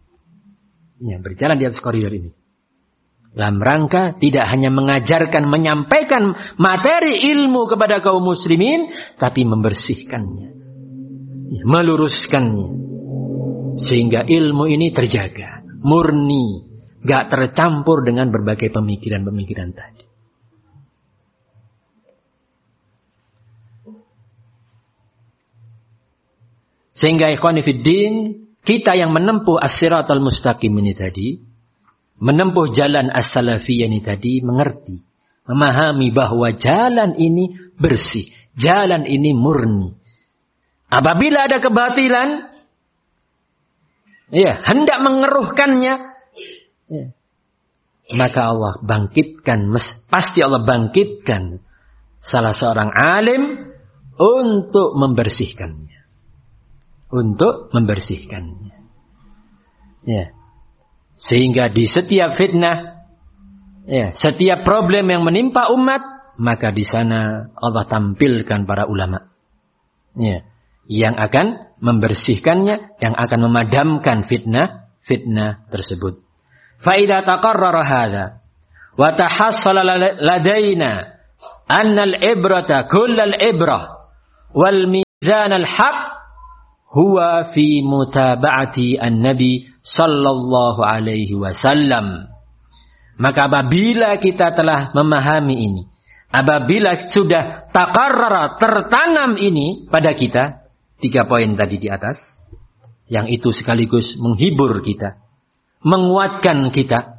Ya, berjalan di atas koridor ini. Dalam rangka tidak hanya mengajarkan, menyampaikan materi ilmu kepada kaum muslimin, tapi membersihkannya, ya, meluruskannya, sehingga ilmu ini terjaga, murni, gak tercampur dengan berbagai pemikiran-pemikiran tadi. Sehingga ikhwani fiddin, kita yang menempuh as-siratal mustaqim ini tadi, menempuh jalan as-salafiyah ini tadi, mengerti, memahami bahwa jalan ini bersih, jalan ini murni. Apabila ada kebatilan, ya, hendak mengeruhkannya, ya, maka Allah bangkitkan, pasti Allah bangkitkan salah seorang alim untuk membersihkannya, untuk membersihkannya. Ya. Sehingga di setiap fitnah, ya, setiap problem yang menimpa umat, maka di sana Allah tampilkan para ulama, ya, yang akan membersihkannya, yang akan memadamkan fitnah, fitnah tersebut. Fa idza taqarrara hadza wa tahassala ladaina anna al-ibrata kullal ibrah wal Zanal haq huwa fi mutaba'ati an-nabi sallallahu alaihi wasallam. Maka apabila kita telah memahami ini, apabila sudah taqarrara, tertanam ini pada kita, tiga poin tadi di atas, yang itu sekaligus menghibur kita, menguatkan kita,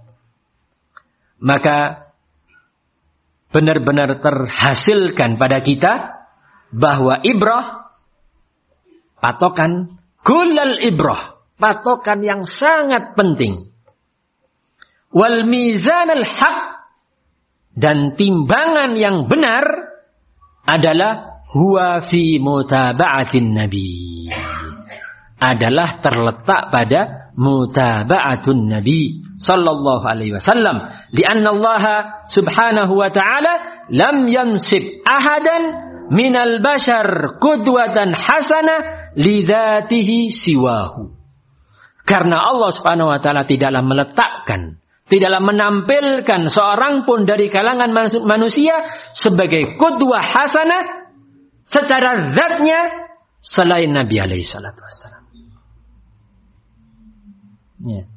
maka benar-benar terhasilkan pada kita bahwa ibrah, patokan, kullal ibrah, patokan yang sangat penting. Wal mizan al-haq, dan timbangan yang benar adalah huwa fi mutaba'atin nabi, adalah terletak pada mutaba'atun nabi sallallahu alaihi wasallam. Lianna Allah subhanahu wa ta'ala lam yansib ahadan minal bashar qudwatan hasanah lidzatihi siwahu. Karena Allah subhanahu wa ta'ala tidaklah meletakkan, tidaklah menampilkan seorang pun dari kalangan manusia sebagai qudwah hasanah secara zatnya selain Nabi alaihi salatu wassalam. Ya.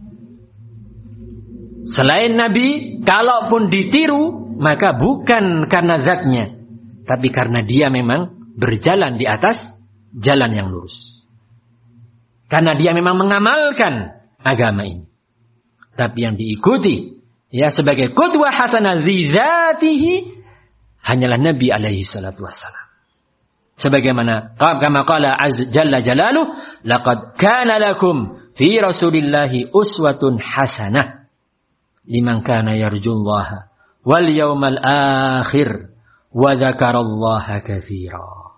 Selain Nabi, kalaupun ditiru, maka bukan karena zatnya, tapi karena dia memang berjalan di atas jalan yang lurus. Karena dia memang mengamalkan agama ini. Tapi yang diikuti, ya, sebagai qudwah hasanah lidzatihi hanyalah Nabi alaihi salatu wassalam. Sebagaimana kama qala azza jalla jalaluhu, laqad kana lakum fi rasulillahi uswatun hasanah liman kana yarjullaha wal yawmal akhir wa dzakarallaha katsira.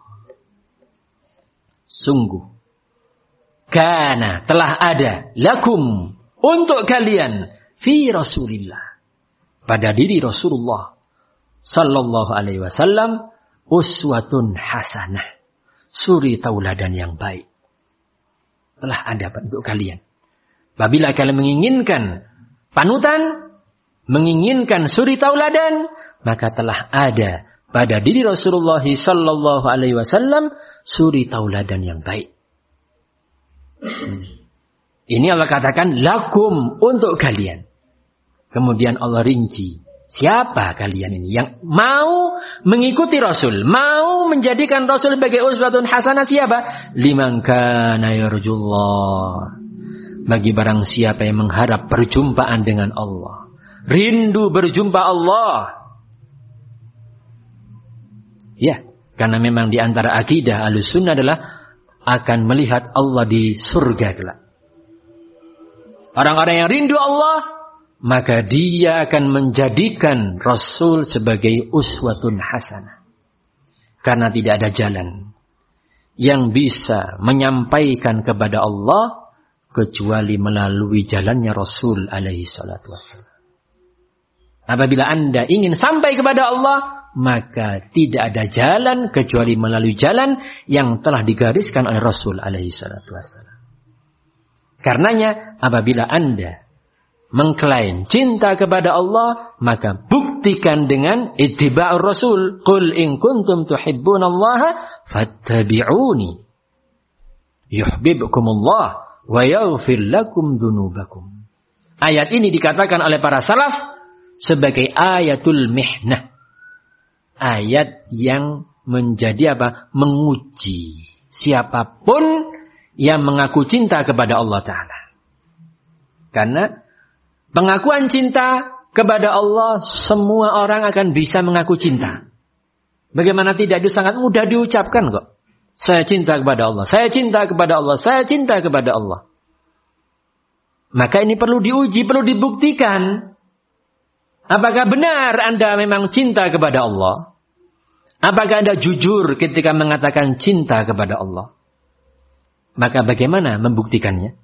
Sungguh kana, telah ada, lakum, untuk kalian, fi Rasulillah, pada diri Rasulullah sallallahu alaihi wasallam, uswatun hasanah, suri tauladan yang baik. Telah ada untuk kalian. Apabila kalian menginginkan panutan, menginginkan suri tauladan, maka telah ada pada diri Rasulullah sallallahu alaihi wasallam suri tauladan yang baik. Hmm. Ini Allah katakan lakum, untuk kalian. Kemudian Allah rinci, siapa kalian ini yang mau mengikuti Rasul, mau menjadikan Rasul sebagai uswatun hasanah? Siapa? Liman kana yarjullah, bagi barang siapa yang mengharap perjumpaan dengan Allah, rindu berjumpa Allah. Ya, karena memang di antara akidah Ahlussunnah adalah akan melihat Allah di surga kelak. Orang-orang yang rindu Allah, maka dia akan menjadikan Rasul sebagai uswatun hasanah. Karena tidak ada jalan yang bisa menyampaikan kepada Allah kecuali melalui jalannya Rasul alaihi salatu wassalam. Apabila Anda ingin sampai kepada Allah, maka tidak ada jalan kecuali melalui jalan yang telah digariskan oleh Rasul alaihi salatu wassalam. Karenanya apabila Anda mengklaim cinta kepada Allah, maka buktikan dengan ittiba'ur Rasul. Qul in kuntum tuhibbunallaha fattabi'uni yuhibbukumullah wa yaghfir lakum dzunubakum. Ayat ini dikatakan oleh para salaf sebagai ayatul mihnah. Ayat yang menjadi apa? Menguji siapapun yang mengaku cinta kepada Allah Ta'ala. Karena pengakuan cinta kepada Allah, semua orang akan bisa mengaku cinta. Bagaimana tidak, itu sangat mudah diucapkan kok. Saya cinta kepada Allah, saya cinta kepada Allah, saya cinta kepada Allah. Maka ini perlu diuji, perlu dibuktikan. Apakah benar Anda memang cinta kepada Allah? Apakah Anda jujur ketika mengatakan cinta kepada Allah? Maka bagaimana membuktikannya?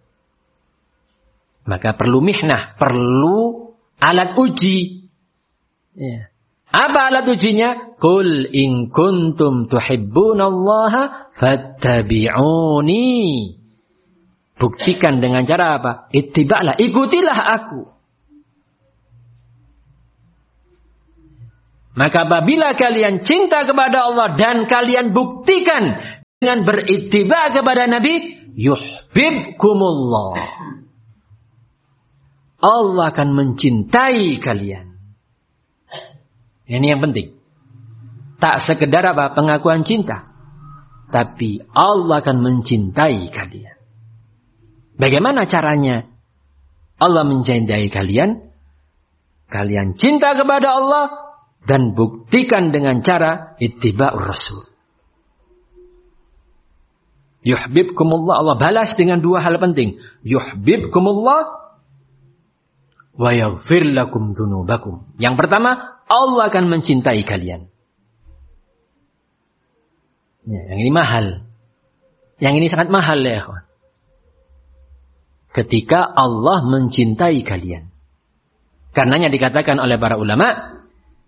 Maka perlu mihnah, perlu alat uji. Ya. Apa alat ujinya? Qul in kuntum tuhibbunallaha fattabi'uni. Buktikan dengan cara apa? Ittiba'lah, ikutilah aku. Maka apabila kalian cinta kepada Allah dan kalian buktikan dengan berittiba kepada Nabi, yuhibbukumullah. Allah akan mencintai kalian. Ini yang penting. Tak sekedar apa? Pengakuan cinta. Tapi Allah akan mencintai kalian. Bagaimana caranya Allah mencintai kalian? Kalian cinta kepada Allah dan buktikan dengan cara ittiba'ur rasul. Yuhibbukumullah, Allah balas dengan dua hal penting. Yuhibbukumullah wa yaghfir lakum dzunubakum. Yang pertama, Allah akan mencintai kalian. Ya, yang ini mahal. Yang ini sangat mahal ya, ikhwan. Ketika Allah mencintai kalian. Karenanya dikatakan oleh para ulama,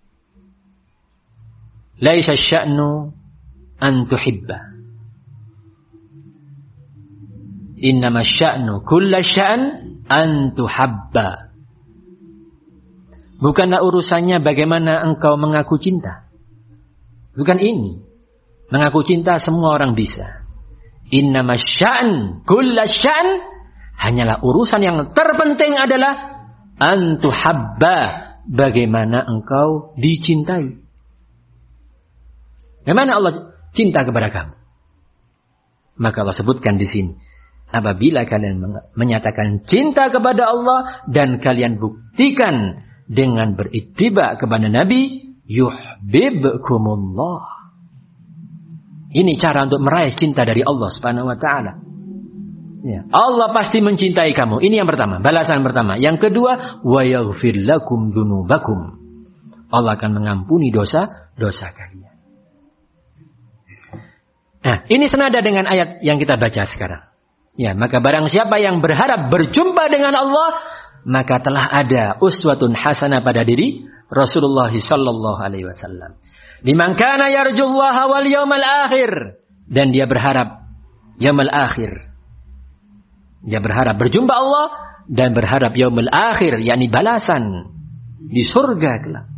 laisa sya'nu an tuhibba. Innama sya'nu kulla sya'an an tuhabba. Bukanlah urusannya bagaimana engkau mengaku cinta. Bukan ini. Mengaku cinta semua orang bisa. Innama sya'an kulla sya'an, hanyalah urusan yang terpenting adalah an tuhabba, bagaimana engkau dicintai. Bagaimana Allah cinta kepada kamu? Maka Allah sebutkan di sini, apabila kalian menyatakan cinta kepada Allah dan kalian buktikan dengan berittiba kepada Nabi, yuhibbukumullah. Ini cara untuk meraih cinta dari Allah Subhanahu wa taala. Ya, Allah pasti mencintai kamu. Ini yang pertama, balasan pertama. Yang kedua, wa yaghfir lakum dzunubakum. Allah akan mengampuni dosa-dosa kalian. Nah, ini senada dengan ayat yang kita baca sekarang. Ya, maka barang siapa yang berharap berjumpa dengan Allah, maka telah ada uswatun hasanah pada diri Rasulullah sallallahu alaihi wasallam. Liman kana yarjullaha wal yawmal akhir, dan dia berharap yaumul akhir. Dia berharap berjumpa Allah dan berharap yaumul akhir, yakni balasan di surga kelak.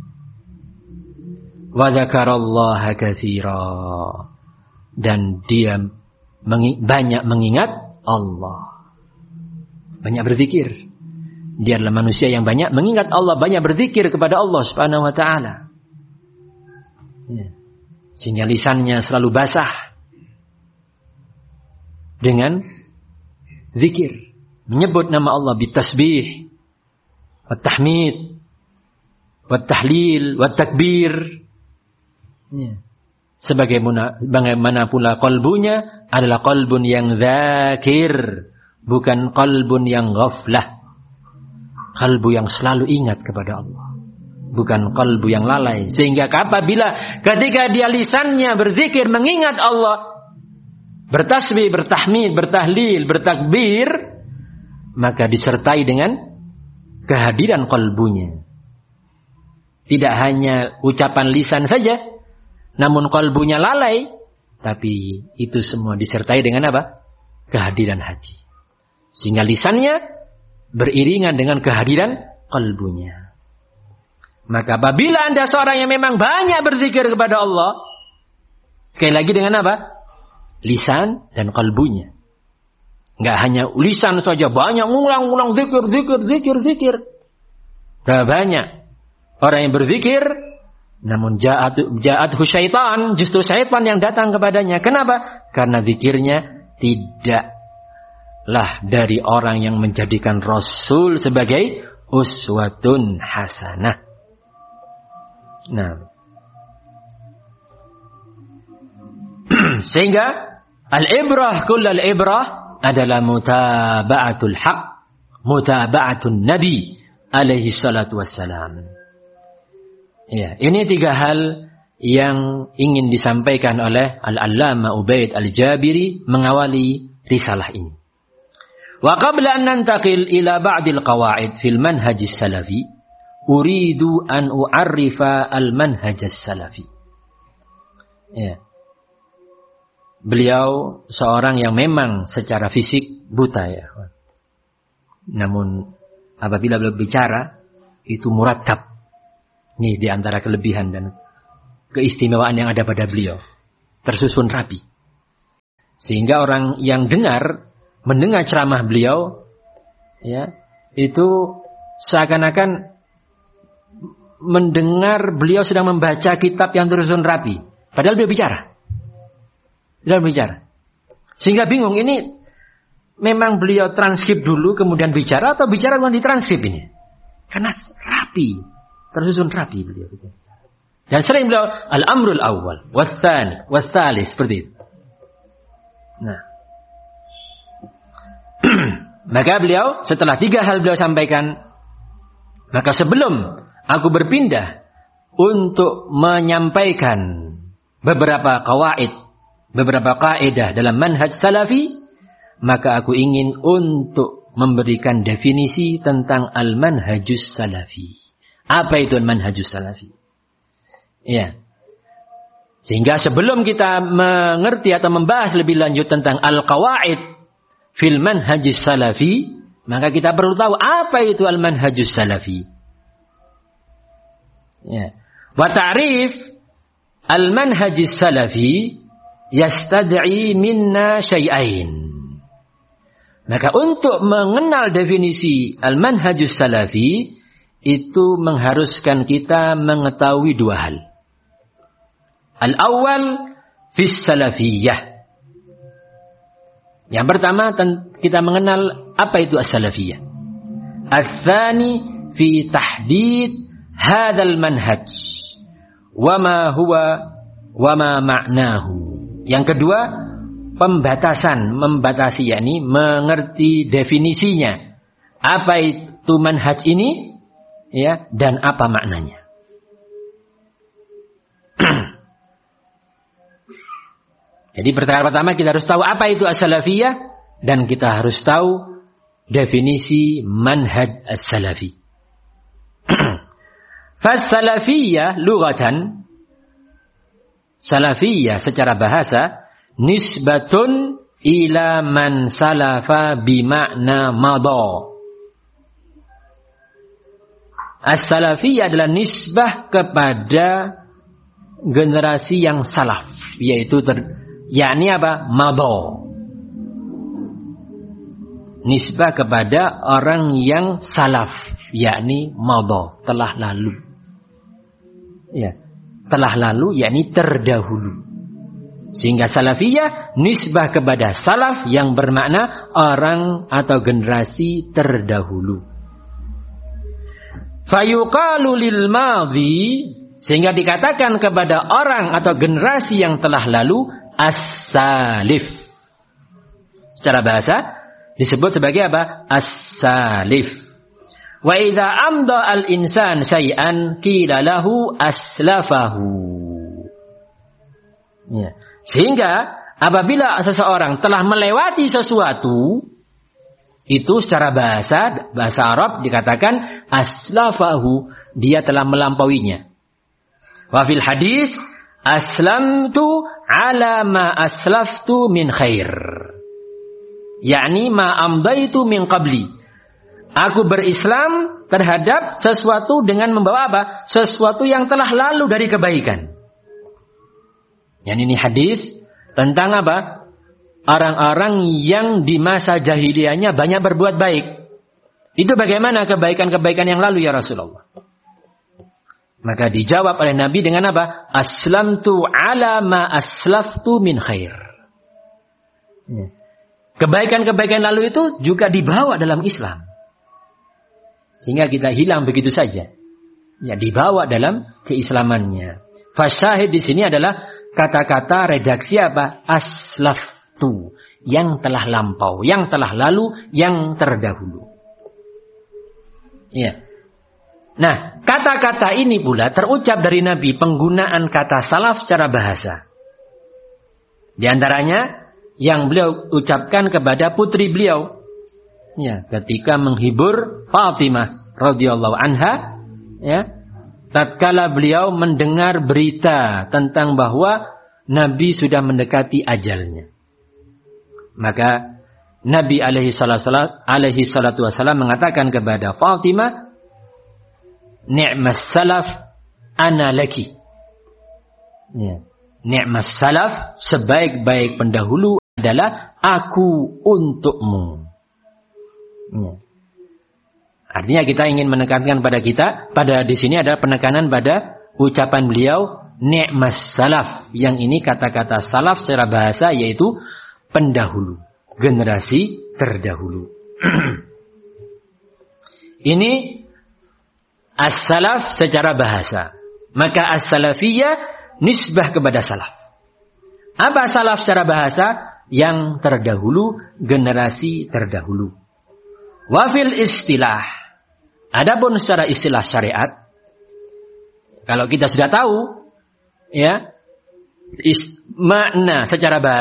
Wa dzakarallaha katsira, dan dia mengi- banyak mengingat Allah. Banyak berzikir. Dia adalah manusia yang banyak mengingat Allah, banyak berzikir kepada Allah Subhanahu wa taala. Ya. Sehingga lisannya selalu basah dengan zikir, menyebut nama Allah bitasbih, wat tahmid, wat tahlil, wat takbir. Ya. Sebagaimana pula qalbunya adalah qalbun yang zakir, bukan qalbun yang ghaflah. Kalbu yang selalu ingat kepada Allah, bukan kalbu yang lalai. Sehingga apabila ketika dia lisannya berzikir mengingat Allah, bertasbih, bertahmid, bertahlil, bertakbir, maka disertai dengan kehadiran kalbunya. Tidak hanya ucapan lisan saja, namun kalbunya lalai, tapi itu semua disertai dengan apa? Kehadiran hati. Sehingga lisannya beriringan dengan kehadiran kalbunya. Maka apabila Anda seorang yang memang banyak berzikir kepada Allah, sekali lagi dengan apa? Lisan dan kalbunya. Enggak hanya lisan saja, banyak ngulang-ngulang zikir, zikir, zikir, zikir. Berapa banyak orang yang berzikir, namun ja'at ja'athu syaitan, justru syaitan yang datang kepadanya. Kenapa? Karena zikirnya tidaklah dari orang yang menjadikan Rasul sebagai uswatun hasanah. Nah, sehingga al-ibrah kullal ibrah adalah mutaba'atul haq, mutaba'atun nabi alaihi salatu wassalam. Ya, ini tiga hal yang ingin disampaikan oleh Al-Allamah Ubaid Al-Jabiri mengawali risalah ini. Wa qabla an nantaqil ila ba'dil qawaid fil manhaj as-salafi, uridu an u'arrifa al-manhaj as-salafi. Ya. Beliau seorang yang memang secara fisik buta ya. Namun apabila beliau bicara itu murakkab. Ini di antara kelebihan dan keistimewaan yang ada pada beliau. Tersusun rapi. Sehingga orang yang dengar, mendengar ceramah beliau, ya, itu seakan-akan mendengar beliau sedang membaca kitab yang tersusun rapi. Padahal beliau bicara. Beliau bicara. Sehingga bingung, ini memang beliau transkrip dulu kemudian bicara atau bicara kemudian ditranskrip ini? Karena rapi, tersusun rapi beliau. Dan sering beliau al-amrul awal, was-tsani, was-tsalis, seperti itu. Nah. Maka beliau setelah tiga hal beliau sampaikan, maka sebelum aku berpindah untuk menyampaikan beberapa qawaid, beberapa kaidah dalam manhaj salafi, maka aku ingin untuk memberikan definisi tentang al-manhajus salafi. Apa itu al-manhajus salafi? Ya. Sehingga sebelum kita mengerti atau membahas lebih lanjut tentang al-qawaid fil manhajus salafi, maka kita perlu tahu apa itu al-manhajus salafi. Ya. Wa ta'rif al-manhajus salafi yastad'i minna syai'ain. Maka untuk mengenal definisi al-manhajus salafi itu mengharuskan kita mengetahui dua hal. Al-awwal fis salafiyah. Yang pertama kita mengenal apa itu as-salafiyah. Ats-tsani fi tahdid hadzal manhaj wa ma huwa wa ma ma'nahu. Yang kedua, pembatasan, membatasi, yakni mengerti definisinya. Apa itu manhaj ini? Ya, dan apa maknanya? Jadi pertama pertama kita harus tahu apa itu as-salafiyah dan kita harus tahu definisi manhaj as-salafi. Fas-salafiyah lughatan, salafiyah secara bahasa nisbatun ila man salafa bimakna madha. As-salafiyah adalah nisbah kepada generasi yang salaf, yaitu ter, yakni apa? Madha. Nisbah kepada orang yang salaf, yakni madha, telah lalu. Ya, telah lalu yakni terdahulu. Sehingga salafiyah nisbah kepada salaf yang bermakna orang atau generasi terdahulu. Fayuqalu lil madhi, sehingga dikatakan kepada orang atau generasi yang telah lalu as-salif. Secara bahasa disebut sebagai apa? As-salif. Wa idza amda al-insan syai'an qila lahu aslafahu. Ya. Sehingga apabila seseorang telah melewati sesuatu, itu secara bahasa bahasa Arab dikatakan aslafahu, dia telah melampauinya. Wa fil hadis aslamtu ala ma aslaftu min khair. Yakni ma amdaitu min qabli. Aku berislam terhadap sesuatu dengan membawa apa? Sesuatu yang telah lalu dari kebaikan. Yang ini hadis tentang apa? Orang-orang yang di masa jahiliyahnya banyak berbuat baik. Itu bagaimana kebaikan-kebaikan yang lalu ya Rasulullah? Maka dijawab oleh Nabi dengan apa? Aslamtu ala ma aslaftu min khair. Kebaikan-kebaikan lalu itu juga dibawa dalam Islam. Sehingga kita hilang begitu saja. Ya, dibawa dalam keislamannya. Fasyahid di sini adalah kata-kata redaksi apa? Aslaftu. Yang telah lampau. Yang telah lalu. Yang terdahulu. Ya. Nah, kata-kata ini pula terucap dari Nabi. Penggunaan kata salaf secara bahasa. Di antaranya yang beliau ucapkan kepada putri beliau. Ya, ketika menghibur Fatimah radhiyallahu anha. Ya. Tatkala beliau mendengar berita tentang bahwa Nabi sudah mendekati ajalnya. Maka Nabi alaihi salatu wasallam mengatakan kepada Fatimah, ni'mas salaf ana laki. Ya. Ni'mas salaf, sebaik-baik pendahulu adalah aku untukmu. Ya. Artinya kita ingin menekankan pada kita, pada di sini ada penekanan pada ucapan beliau ni'mas salaf. Yang ini kata-kata salaf secara bahasa yaitu pendahulu, generasi terdahulu. Ini as-salaf secara bahasa. Maka as-salafiyah nisbah kepada salaf. Apa salaf secara bahasa? Yang terdahulu, generasi terdahulu. Wafil istilah. Adapun secara istilah syariat, kalau kita sudah tahu, ya, is, makna secara bahasa